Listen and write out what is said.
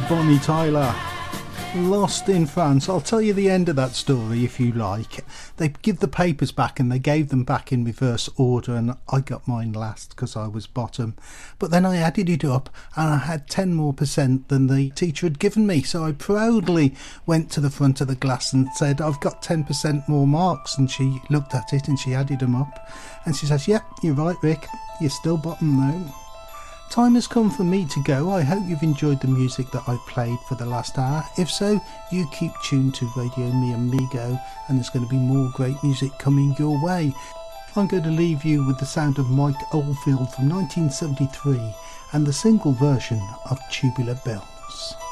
Bonnie Tyler. Lost in France. I'll tell you the end of that story if you like. They give the papers back and they gave them back in reverse order, and I got mine last because I was bottom. But then I added it up and I had 10% more than the teacher had given me. So I proudly went to the front of the class and said, I've got 10% more marks. And she looked at it and she added them up. And she says, yep, you're right, Rick. You're still bottom though. Time has come for me to go. I hope you've enjoyed the music that I played for the last hour. If so, you keep tuned to Radio Mi Amigo, and there's going to be more great music coming your way. I'm going to leave you with the sound of Mike Oldfield from 1973 and the single version of Tubular Bells.